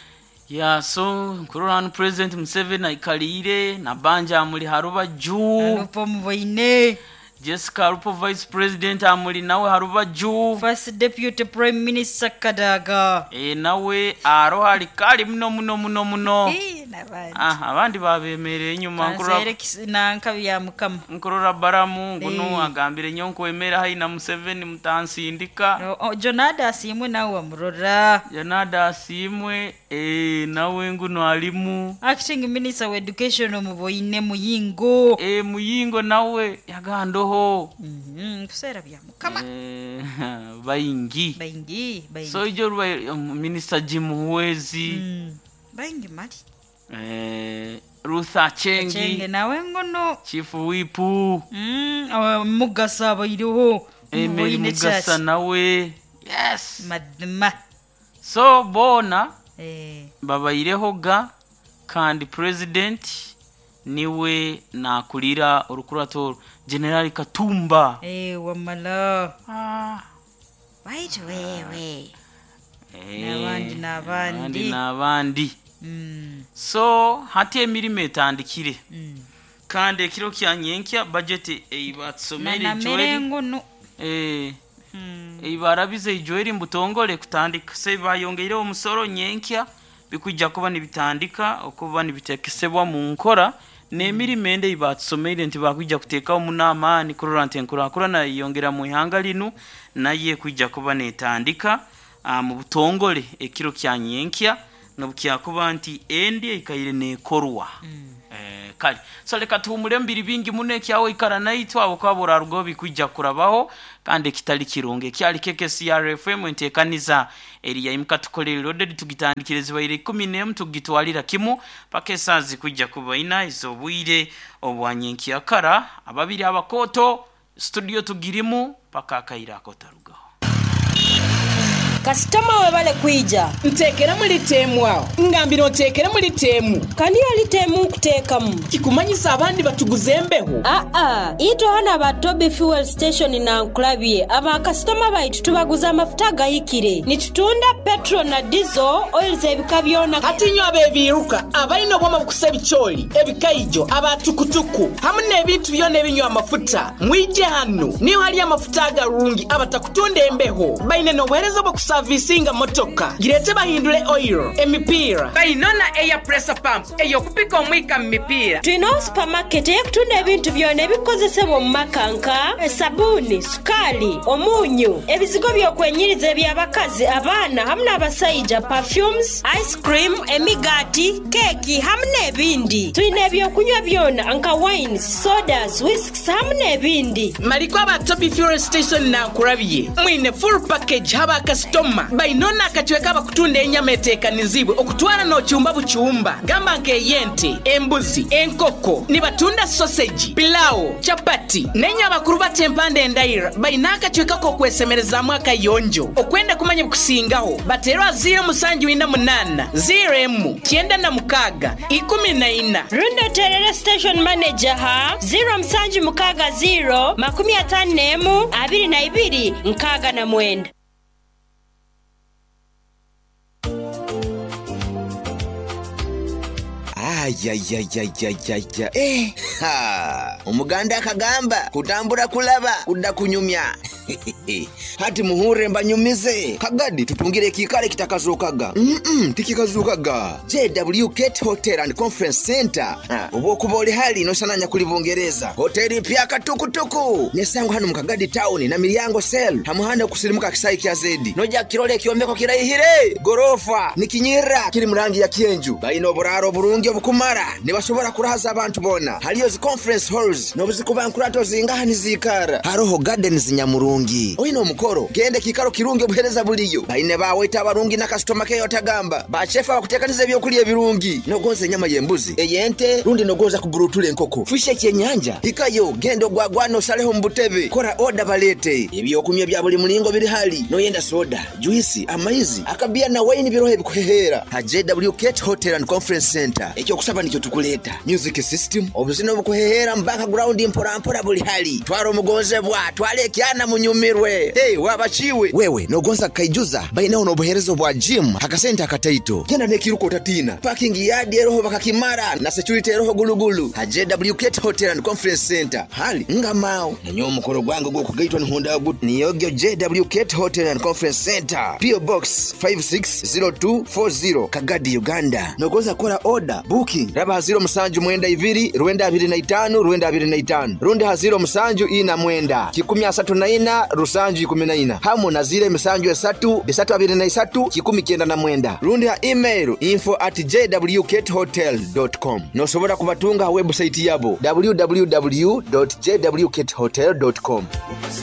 ya so kururano president Museveni ikalire na banja muri haruba juu alupo muboine Jessica alupo vice president amuri nawe haruba juu first deputy prime minister Kadaga eh nawe aro hari kali muno muno muno muno eh nabandi ah abandi babemereye nyuma nkurura nanka ya mukama nkurura baramu nguno agambire nyonko emera haina Museveni mutansindika Jonada asimwe nawe amurora Jonada asimwe eh nawe nguno alimu acting minister of education muboine muyingo eh muyingo nawe yagandoho mhm kusera bya mukama eh bayingi bayingi bayingi so ijo minister Jim Huwezi mm. bayingi mali eh Ruth Chengi Chengi nawe ngono Chief Whip mm mugasa bayiriho Emeli Mugasa nawe yes madma so bona eh babayireho ga kandi president niwe nakulira urukurato General Katumba eh wamala ah wait wewe n'abandi n'abandi n'abandi mm so hati emirimo etandikire mm kandi ekiro kyanyenkya budget eibatsomere na Joel merengo no eh mm eibarabize Joel mbutongole kutandika se bayongeire omusoro nyenkya bikujja kuba nibitandika okuba nibitekesebwa mu nkora n'emirimo ende ibatsomere nti bakujja kuteeka omunama ni kurura ntenkura kura na yongera mu ihanga linu naye kujja kuba netandika mu butongole ekiro kyanyenkya no bukya kuba nti endi ikayire nekorwa mm. eh kali so leka tumule mbiri bingi mune kyawo ikara naitwa abo kwabura rugo bikujja kurabaho kandi kitali kirunge kyali keke C R F M ntekaniza eri ya imkatukolere loaded tugitandikireze bayire kumi n'emu tugitwalira kimu pakesazi kujja kubaina izo bwire obwanyenki akara ababiri abakoto studio tugirimu paka akaira akotarugaho kasitoma we bale kwija ntekera muri temwa ngambiro ntekera muri temu kani ali temu kutekamu kikumanyisa abandi batuguzembeho a a ito hana ba Toby fuel station na nkulabye aba kasitoma baitu tubaguza amafuta gayikire nitutunda petrol na diesel oil zebika byona hatinyo abebiruka abalino bwama kusebicholi ebikaijo abatukutuku hamune ebintu byone binywa amafuta mwije hano niyo hali amafuta agarungi abatakutunda embeho baine no bwereza bwo servicinga motoka girete bahindule oil emipira bayinona air pressure pump eyo kupika omwika mipira twino supermarket ekutunda ebintu byone bikozesebwa mu makanka sabuni sukali omunyu ebizigo byokwenyiriza by'abakazi abana hamuna abasayija perfumes ice cream emigati keki hamuna ebindi twine ebyokunywa byona anka wines sodas whisks hamuna ebindi maliko aba Toby fuel station na nkurabye mwine full package haba customer bayinona akachweka bakutunda enyama etekanizibwe okutwala no cyumba bucyumba gamba nke yente embuzi enkoko ni batunda sausage pilau chapati nenya bakuru batempande endaira bayina akachweka ko kwesemereza mwaka yonjo okwenda kumanya kusingaho baterwa zero musanju ina munana zero emu kienda na mukaga ikumi na ina Rundo Terere station manager ha zero musanju mukaga zero makumi atanu nemu abiri na ibiri nkaga na mwenda Ayayayayayaya eh ha umuganda akagamba kutambura kulaba kuda kunyumya hati muhure mbanyumize kagadi tupungire kikale kitakazukaga mm tikikazukaga J W K Hotel and Conference Center ubo kubole hali no sananya kuli Bungereza hoteli pya katukutuku nesangu hano mukagadi town na milyango sel hamuhanda kusilimuka kisai kya zedi noja kirole kiombeko kirayihire gorofa nikinyira kiri murangi ya kienju bayino buraro burungi obukumara nibashobora kurahaza abantu bona haliyo zi conference halls no buzikubankurato zingahani zikara haroho gardens nyamuru oyino mukoro gende kikaro kirunge buhereza buliyo bayine bawe tabarungi na customer care yotagamba ba chef abakutekanize byo kuli ebirungi no gonze nyama yembuzi eyente rundi no goza kuburutule nkoko fishe kyenyanja ikayo gendo gwagwano saleho mbutebe kora order balete ebyo kumye bya buli mulingo biri hali no yenda soda juice amaizi akabia na wine birohe bikuhehera ha J W K Hotel and Conference Center ekyo kusaba nicyo tukuleta music system obuzino bukuhehera mbaka ground impora mpora buli hali twaro mugonze bwa twale kyana nyumirwe hey wabachiwe wewe nogonza kaijuza bayina ono buherezo bwa gym hakasenta akataito genda nekiruko tatina parking yard eroho bakakimara na security eroho gulugulu ha J W K Hotel and Conference Center hali ngamao nanyo mukoro gwango gwo kugaitwa ni honda good niyogyo J W K Hotel and Conference Center P O Box five six zero two four zero Kagadi Uganda nogonza kora order booking raba haziro musanju mwenda iviri ruenda abiri na itanu ruenda abiri na itanu rundi haziro musanju ina mwenda kikumi asatu na ina rusanju kumi na ina hamu na zile misanju esatu bisatu abiri na isatu kikumi kenda na mwenda rundi ha email info at j w k hotel dot com no sobora kubatunga website yabo w w w dot j w k hotel dot com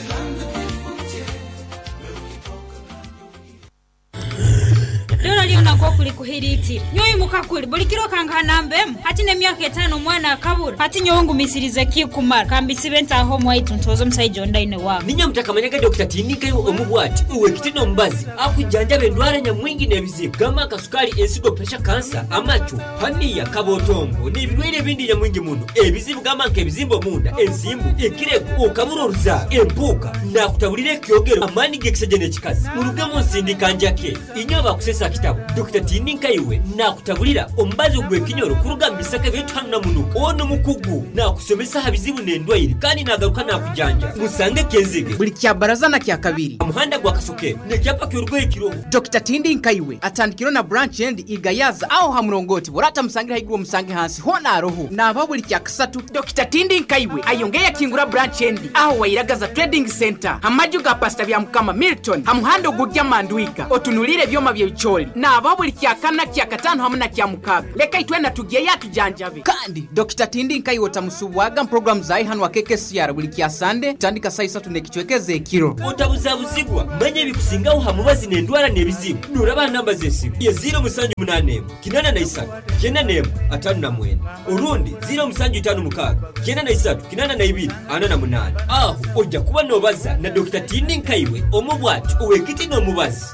Leo leo nko kuli kuhiriti nyoyi mukakuli buli kiro kanga nambemu hati ne myaka etano mwana akabura hati nyongu misirize kikumara kambisi benta aho mwaitu ntozo msaiji ndaine wa ninya mutakamanyanga Doctor Tindinka yo omubwati uwe kitino mbazi akujanja bendwara nya mwingi nebizibu gama kasukali ensigo pressure cancer amacho haniya kabotombo nibirwire bindi nya mwingi muno ebizibu gama nke bizimbo munda ensimbu ekireko okaburo ruza empuka nakutabulire kyogero amani gekisejene kikazi urugamo nsindika njake inyoba kusesa kitabu Doctor Tindinka iwe nakutabulira ombazi ogwe kinyoro kuruga mbisaka bitanu na muno ono mukugu nakusomesa habizibu nendwaire kandi nagaruka nakujanja musange kenzige buli kya baraza na kya kabiri amuhanda gwa kasuke ne kyapa kyurugwe kiroho Doctor Tindinka iwe atandikiro na branch end igayaza aho hamurongoti borata musangira higiro musange hansi hona aroho naba buli kya kasatu Doctor Tindinka iwe ayongeye kingura branch end aho wayiragaza trading center amaju ga pasta bya mukama Milton hamuhanda ogujya mandwika otunulire byoma bye bicholi naba buli kya kana kya katano hamuna kya mukaga leka itwena tugiye yatujanjabe kandi Doctor Tindinka iwe tamusubwaga program zai hanu wa K K C R buli kya Sunday tandika saa isatu nekichwekeze ekiro otabuza buzigwa manye bikusingaho hamubazi nendwara nebizibu nuraba namba zesimu ye zero musanju munane kinana na isatu kenda nemu atanu na mwenda urundi zero musanju itanu mukaga kenda na isatu kinana na ibiri ana na munane aho ojja kuba nobaza na Doctor Tindinka iwe omubwati uwe kitino mubazi.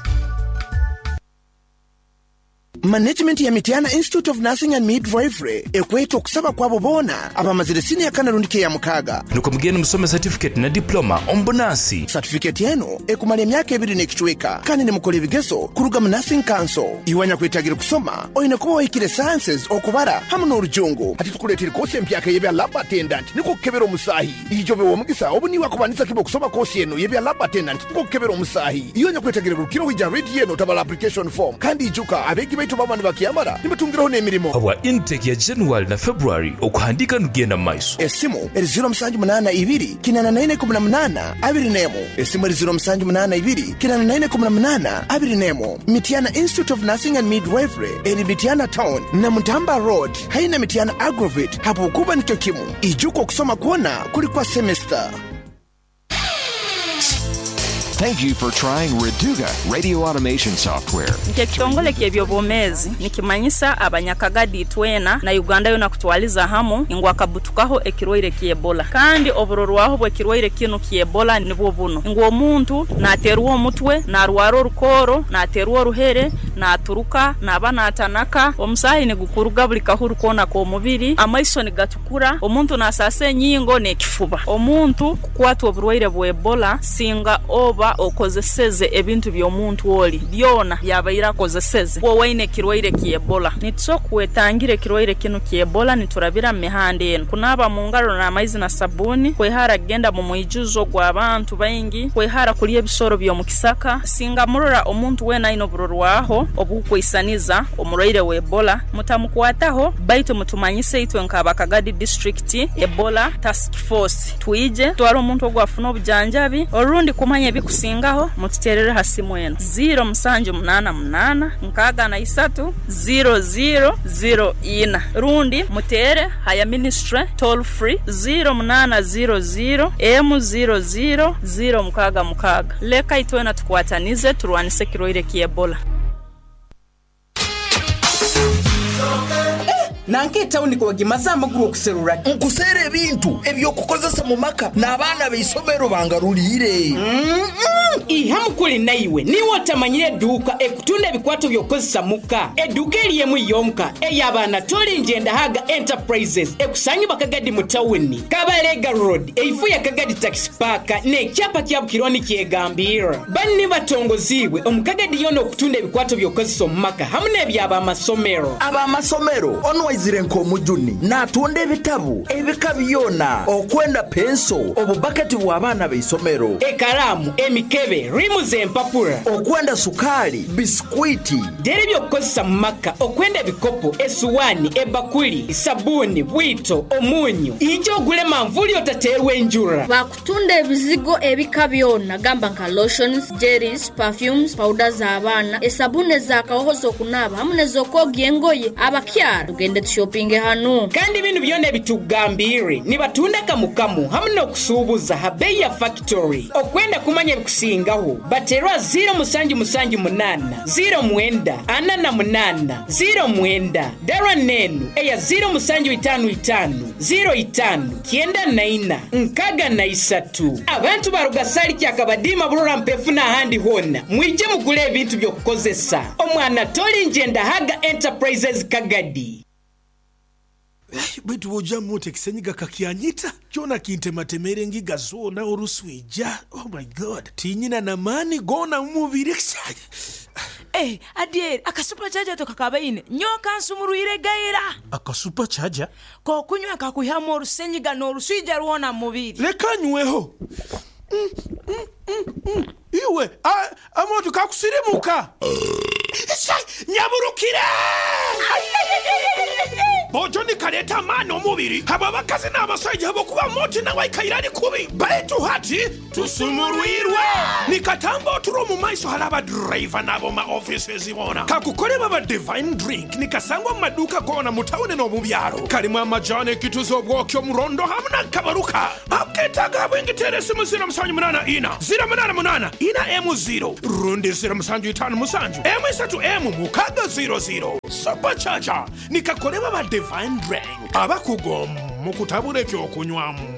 Management ya Mitiana Institute of Nursing and Midwifery ekweto kusaba kwabo bona abamazire sini ya kanarundike ya mukaga nuko mugeni musome certificate na diploma ombonasi certificate yeno ekumali emyaka ebiri nekichweka kandi ne mukole bigezo kuruga mu Nursing Council iwanya kwetagira kusoma oyina kuba ikire sciences okubara hamwe n'urujungu ati tukuletira course empyaka yebya lab attendant niko kebero musahi ijobe wo mugisa obuni wakubanisa kibo kusoma course yeno yebya lab attendant niko kebero musahi iwanya kwetagira rukiro wija ready yeno tabala application form kandi ijuka abegi bamani bakiyamara nibatungiraho nemirimo habwa intake ya January na February okuhandika nugenda maiso esimu eri zero musanju munana ibiri kinana nine kumi na munana abiri nemo esimu eri zero musanju munana ibiri kinana nine kumi na munana abiri nemo Mitiana Institute of Nursing and Midwifery eri Mitiana Town na Mutamba Road haina Mitiana Aggravate hapo kuba nikyo kimu ijuko kusoma kuona kulikuwa semester. Thank you for trying Reduga radio automation software. Nkekitongole ky'ebyobomezi nikimanyisa abanyakagadi twena na Uganda yona kutwaliza hamu ingwa kabutukaho ekirwaire kiebola kandi oburorwaho bwe kirwaire kino kiebola nibwo buno ingwa omuntu naterwa omutwe na rwaro rukoro naterwa ruhere na turuka na bana atanaka omusahi ne gukuruga buli kahuru kona ko mubiri amaiso ni gatukura omuntu nasase nyingo ne kifuba omuntu kukwatwa oburwaire bwe ebola singa oba okozeseze ebintu by'omuntu oli byona byabayira kozeseze wowe kirwaire kiebola nitsokwetangire kirwaire kino kiebola niturabira mihande eno kunaba mu ngaro na amaizi na sabuni kwehara genda mu mwijuzo gw'abantu bayingi kwehara kuli ebisoro byo mu kisaka singa murora omuntu wena ino burorwaho obukwisaniza omurwaire we ebola mutamukwataho baitu mutumanyise itwe nk'abakagadi district ebola task force tuije twara omuntu ogwafuna obujanjabi orundi kumanya biku singaho mututerere hasimu eno zero musanju munana munana nkaga na isatu zero zero zero ina rundi mutere haya ministry toll free zero munana zero zero m zero zero zero mukaga mukaga leka itwena tukwatanize turwanise kirwaire kiebola. nanke tauni ko bagimaza amaguru okuserura nkusere ebintu ebyo kukozesa mu maka n'abaana beisomero bangarulire mm ihamu kuli naiwe niwo tamanyire duka ekutunda ebikwato byokozesa muka eduka eliyemu yomka eyabana toli njenda haga enterprises ekusanyi bakagadi mu tawuni Kabalega Road eifu ya Kagadi taxi park ne kyapa kya bukironi kyegambira banni batongoziwe omukagadi yono okutunda ebikwato byokozesa mu maka hamune byaba amasomero aba amasomero ono izire nko mujuni natonde ebitabu ebikabyona okwenda penso obubakati bw'abaana beisomero ekalamu emikebe rimu empapura okwenda sukali biskwiti deri byokozesa mu maka okwenda ebikopo esuwani ebakuli sabuni bwito omunyu ijo gule manvuli otaterwe enjura bakutunda ebizigo ebikabyona gamba nka lotions jellies perfumes powders z'abaana esabune za kahozo kunaba hamune zokogya engoye abakyala tugende tugende tushopinge hano kandi ibintu byone bitugambire nibatunda kamukamu hamwe no kusubuza habeya factory okwenda kumanya bikusingaho baterwa zero musanji musanji munana zero mwenda ana na munana zero mwenda darwa nenu eya zero musanji itanu itanu zero itanu kienda na ina nkaga na isatu abantu barugasali kyakabadima burura mpefu na handi hona mwije mugule ebintu byo kukozesa omwana toli njenda haga enterprises Kagadi. Bwetu boja mote kisenyiga kakianyita kyona kintematemere ngiga zona oruswija. Oh my god, tinyina na mani gona umubiri ksaje. Eh, adier, aka supercharger to kakabaine nyoka nsumuruire gaira. Aka supercharger ko kunywa kakuhamo orusenyiga no ruswija ruona mubiri. Leka nyweho. Mm, mm, mm, mm. Iwe, a amoto kakusirimuka. Sai, nyaburukira! Bojo ni kareta mano mubiri. Haba bakazi n'abasajja habo kuba moti na waikairani kubi. Baitu hati tusumuruirwe. Nikatambo turo mu maiso halaba driver nabo ma offices ibona. Kakukore baba divine drink nikasangwa maduka gona mutawune no mubyaro. Kalimu amajane kituzo bwokyo murondo hamna kabaruka. Aketaga bwengitere simu zira musanju munana ina. Zira munana munana ina emu zero. Rundi zira musanju itanu musanju. Emu isatu emu mukaga zero zero. Supercharger nikakore baba divine drink abakugom mukutabure kyo kunywamu.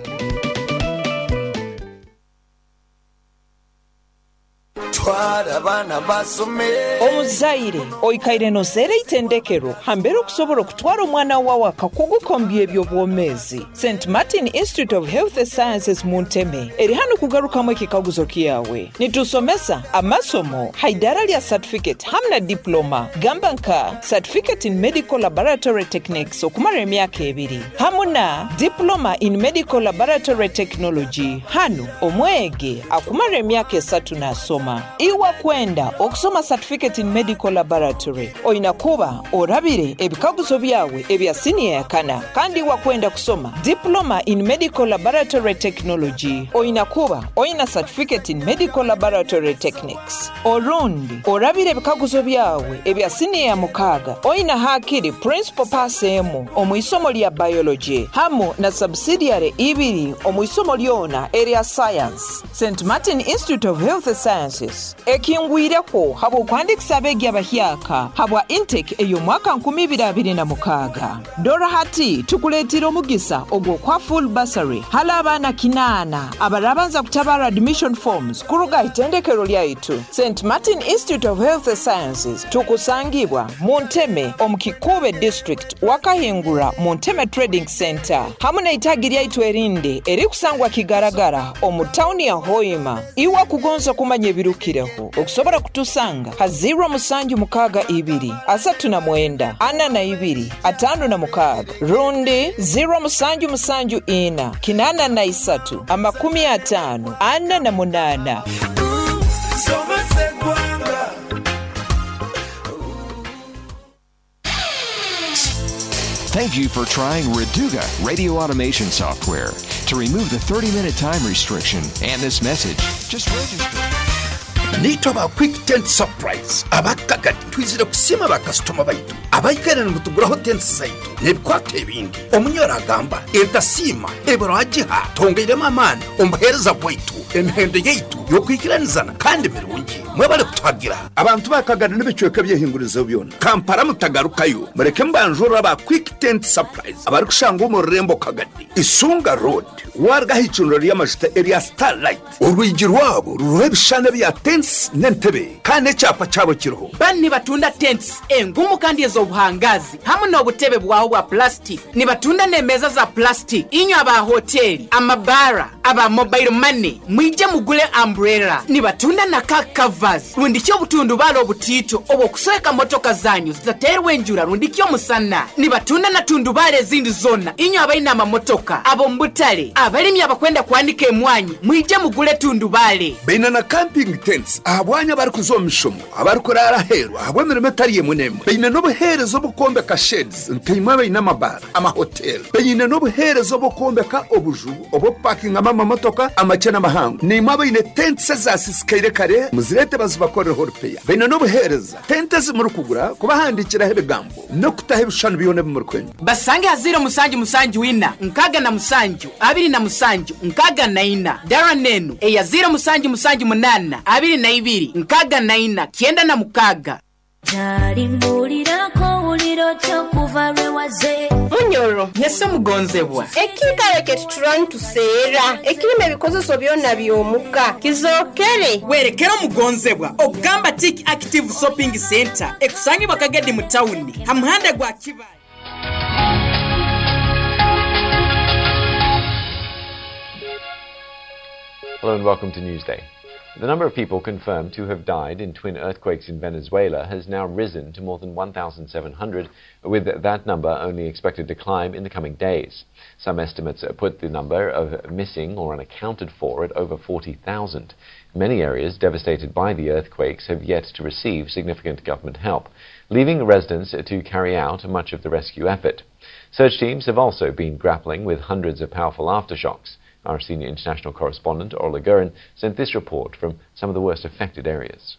twara bana basome omuzaire oikaire no zere itendekero hambere okusobola okutwara omwana wawe akakugukombya ebyobwomezi. Saint Martin Institute of Health Sciences Munteme eri hano kugarukamu ekikaguzo kiyawe nitusomesa amasomo haidara lya certificate hamna diploma gamba nka certificate in medical laboratory techniques okumara emyaka ebiri hamuna diploma in medical laboratory technology hano omwege akumara emyaka esatu nasoma. Iwa kwenda okusoma certificate in medical laboratory oina kuba orabire ebikaguzo byawe ebya senior yakana kandi iwa kwenda kusoma diploma in medical laboratory technology oina kuba oina certificate in medical laboratory techniques. Orundi orabire ebikaguzo byawe ebya senior ya mukaga oina hakiri principal pass emu omuisomo lya biology hamu na subsidiary ibiri omuisomo lyona area science. Saint Martin Institute of Health Sciences ekingwireko habo kwandikisa abegi abahyaka habwa intake eyo mwaka nkumi ibiri abiri na mukaga. Dora hati tukuletira omugisa ogwo kwa full bursary hala abana kinana abarabanza kutabara admission forms kuruga itendekero lyaitu. Saint Martin Institute of Health Sciences tukusangibwa Munteme omukikube district wakahingura Munteme Trading Center hamuna itagi lyaitu erinde eri kusangwa kigaragara omutauni ya Hoima. Iwa kugonza kumanya ebirukireho okusobora kutusanga ha zero musanju mukaga ibiri asatu na mwenda ana na ibiri atano na mukaga rundi zero musanju musanju ina kinana na isatu amakumi atano ana na munana. Thank you for trying Reduga radio automation software. To remove the thirty minute time restriction and this message, just register. Nito ba quick tent surprise abakagati twizire kusima bakastoma baitu abayikana mutuguraho tent site nebikwate ebindi omunyora agamba entasima ebarajiha tongeire mamana omhereza bwaitu emhende yaitu yokwikiranizana kandi mirungi mwebale kutwagira abantu bakagana nebicweka byehingurizo byona kampara mutagarukayo mureke mbanjura ba quick tent surprise abari kushanga umurembo kagadi isunga road warga hicunro ry'amajita area starlight urwigi rwabo rurebishane bya tent nentebe kane cyapa cyabo kiroho bani batunda tents engumu kandi ezo buhangazi hamwe no butebe bwaho bwa plastic ni batunda nemeza za plastic inyo aba hoteli amabara aba mobile money mwije mugule umbrella ni batunda na ka covers rundikyo butundu balo butito obo kusweka motoka zanyu zaterwe njura rundikyo musana ni batunda na tundu bale zindi zona inyo abaina ama motoka abo mbutale abalimi abakwenda kuandika emwanyi mwije mugule tundu bale bena na camping tents abwanya bari kuzomishomo abari kurara hero abwemereme tariye munemo bene no buherezo bukombe ka sheds ntayimwe bene amabara ama hotel bene no buherezo bukombe ka obuju obo parking ama amamotoka amake n'amahanga nimwe abaine tente se zasisikaire kare muzirete bazibakoreraho rupeya baine n'obuhereza tente zimuri kugura kubahandikiraho ebigambo no kutaha ebishushani byona bimuri kwenda basange haziro musanju musanju wina nkaga na musanju abiri na musanju nkaga na ina dara nenu eya ziro musanju musanju munana abiri na ibiri nkaga na ina kienda na mukaga Jari mulira ko uliro chokuva rewaze Munyoro nese mugonzebwa ekikale ketuturani tuseera ekirime bikozeso byonna byomuka kizokere werekera mugonzebwa ogamba Tik Active Shopping Center ekusangibwa Kagedi mu town hamuhanda gwa Kibaale. Hello and welcome to Newsday. The number of people confirmed to have died in twin earthquakes in Venezuela has now risen to more than one thousand seven hundred, with that number only expected to climb in the coming days. Some estimates put the number of missing or unaccounted for at over forty thousand. Many areas devastated by the earthquakes have yet to receive significant government help, leaving residents to carry out much of the rescue effort. Search teams have also been grappling with hundreds of powerful aftershocks. Our senior international correspondent, Orla Gurin, sent this report from some of the worst affected areas.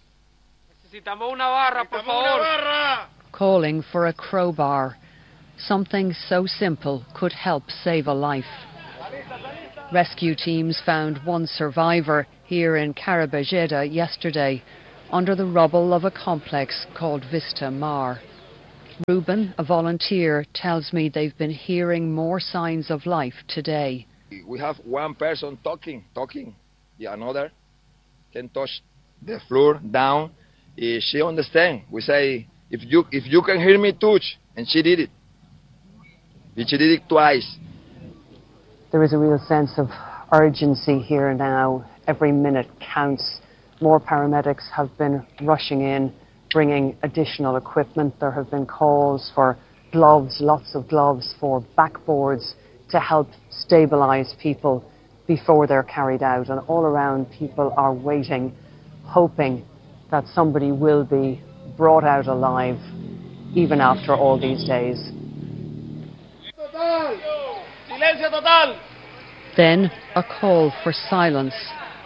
Calling for a crowbar. Something so simple could help save a life. Rescue teams found one survivor here in Carabajeda yesterday, under the rubble of a complex called Vista Mar. Ruben, a volunteer, tells me they've been hearing more signs of life today. We have one person talking, talking. The another can touch the floor down. Uh, she understands. We say, if you if you can hear me, touch. And she did it. She did it twice. There is a real sense of urgency here now. Every minute counts. More paramedics have been rushing in, bringing additional equipment. There have been calls for gloves, lots of gloves, for backboards to help stabilize people before they're carried out. And all around, people are waiting, hoping that somebody will be brought out alive, even after all these days. Then a call for silence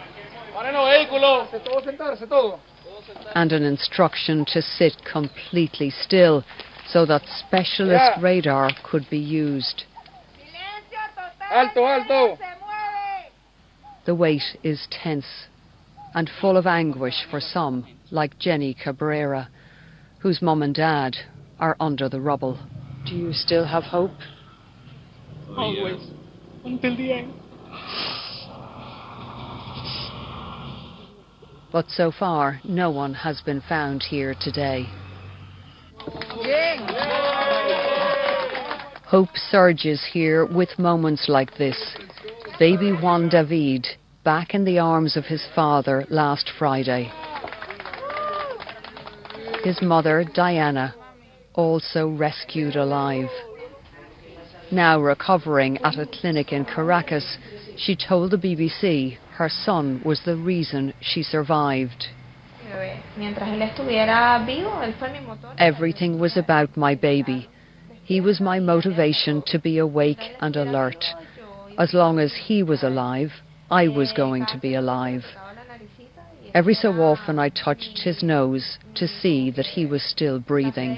and an instruction to sit completely still so that specialist radar could be used. Alto, alto. The wait is tense and full of anguish for some, like Jenny Cabrera, whose mum and dad are under the rubble. Do you still have hope? Always. Until the end. But so far, no one has been found here today. Hope surges here with moments like this. Baby Juan David, back in the arms of his father last Friday. His mother, Diana, also rescued alive. Now recovering at a clinic in Caracas, she told the B B C her son was the reason she survived. Everything was about my baby. He was my motivation to be awake and alert. As long as he was alive, I was going to be alive. Every so often I touched his nose to see that he was still breathing.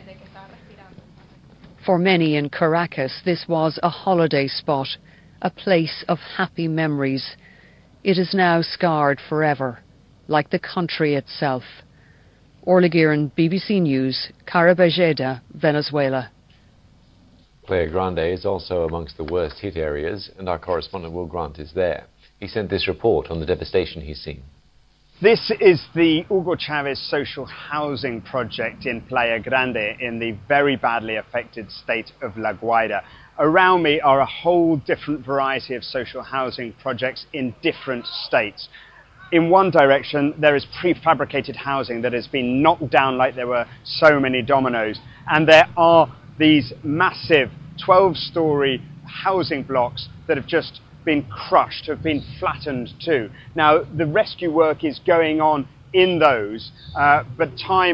For many in Caracas, this was a holiday spot, a place of happy memories. It is now scarred forever, like the country itself. Orla Gurin, B B C News, Carabajeda, Venezuela. Playa Grande is also amongst the worst hit areas, and our correspondent Will Grant is there. He sent this report on the devastation he's seen. This is the Hugo Chavez social housing project in Playa Grande in the very badly affected state of La Guaira. Around me are a whole different variety of social housing projects in different states. In one direction, there is prefabricated housing that has been knocked down like there were so many dominoes, and there are these massive twelve-storey housing blocks that have just been crushed, have been flattened too. Now, the rescue work is going on in those, uh, but time, of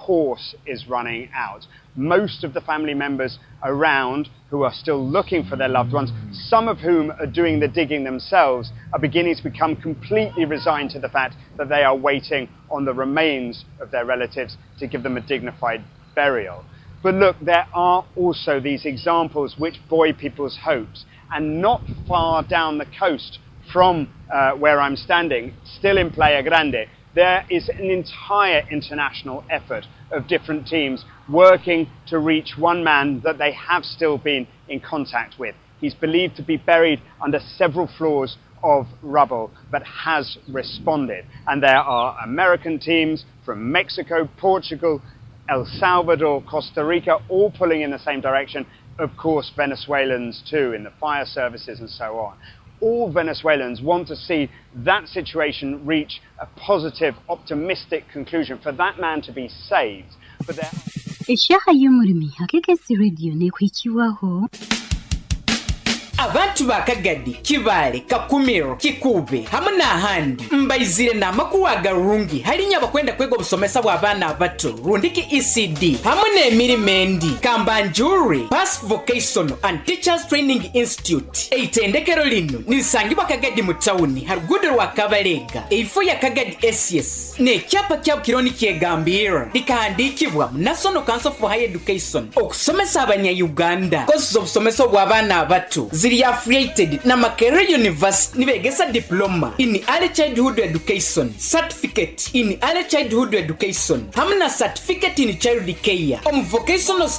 course is running out. Most of the family members around who are still looking for their loved ones, some of whom are doing the digging themselves, are beginning to become completely resigned to the fact that they are waiting on the remains of their relatives to give them a dignified burial. But look, there are also these examples which buoy people's hopes, and not far down the coast from uh, where I'm standing, still in Playa Grande, there is an entire international effort of different teams working to reach one man that they have still been in contact with. He's believed to be buried under several floors of rubble, but has responded. And there are American teams from Mexico, Portugal, El Salvador, Costa Rica, all pulling in the same direction. Of course, Venezuelans too, in the fire services and so on. All Venezuelans want to see that situation reach a positive, optimistic conclusion, for that man to be saved. But there... Eshaha y'umurimi hakekesi radio ne kwikiwaho. Abantu bakagadi kibale kakumiro kikube hamwe n'ahandi mbayizire n'amakuru agarungi halinya bakwenda kwega obusomesa bw'abaana abato rundiki E C D hamwe n'emirimo endi Kambanjuri Pass Vocational and Teachers Training Institute eitendekero lino nisangibwa Kagadi mu tawuni harugudo rwa Kabalega eifu ya Kagadi S S n'ekyapa kya kironi kyegambira likahandikibwa National Council for Higher Education okusomesa abanya-Uganda kozi z'obusomesa bw'abaana abato ziri affiliated na Makerere University nibegesa diploma in early childhood education, certificate in early childhood education, hamna certificate in child care, om vocational